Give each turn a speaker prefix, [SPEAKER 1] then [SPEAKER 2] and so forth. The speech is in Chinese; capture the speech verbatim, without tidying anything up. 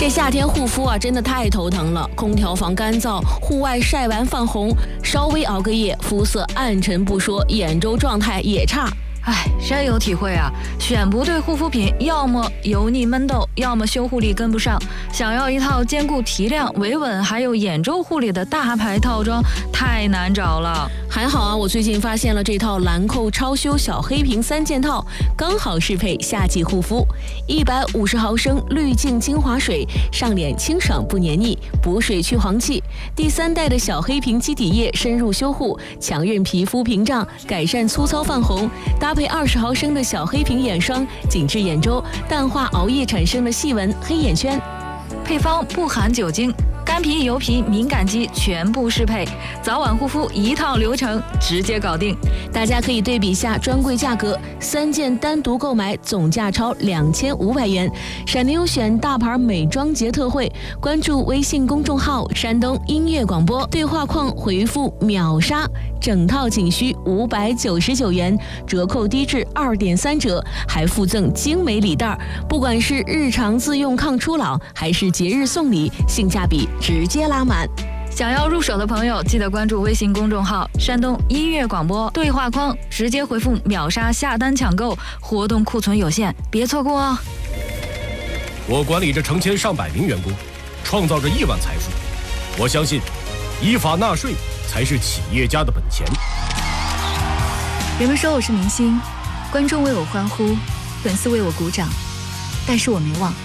[SPEAKER 1] 这夏天护肤啊，真的太头疼了。空调房干燥，户外晒完泛红，稍微熬个夜，肤色暗沉不说，眼周状态也差。
[SPEAKER 2] 唉，深有体会啊！选不对护肤品，要么油腻闷痘，要么修护力跟不上。想要一套兼顾提亮、维稳还有眼周护理的大牌套装，太难找了。
[SPEAKER 1] 还好啊，我最近发现了这套兰蔻超修小黑瓶三件套，刚好适配夏季护肤。一百五十毫升滤镜精华水，上脸清爽不黏腻，补水去黄气。第三代的小黑瓶基底液深入修护，强韧皮肤屏障，改善粗糙泛红。搭配二十毫升的小黑瓶眼霜，紧致眼周，淡化熬夜产生的细纹黑眼圈。
[SPEAKER 2] 配方不含酒精，干皮、油皮、敏感肌全部适配，早晚护肤一套流程，直接搞定。
[SPEAKER 1] 大家可以对比下专柜价格，三件单独购买总价超两千五百元。闪灵优选大牌美妆节特惠，关注微信公众号山东音乐广播，对话框回复秒杀，整套仅需五百九十九元，折扣低至二点三折，还附赠精美礼袋。不管是日常自用抗初老，还是节日送礼，性价比直接拉满。
[SPEAKER 2] 想要入手的朋友，记得关注微信公众号山东音乐广播，对话框直接回复秒杀下单抢购，活动库存有限，别错过哦。
[SPEAKER 3] 我管理着成千上百名员工，创造着亿万财富。我相信依法纳税才是企业家的本钱。
[SPEAKER 4] 人们说我是明星，观众为我欢呼，粉丝为我鼓掌，但是我没忘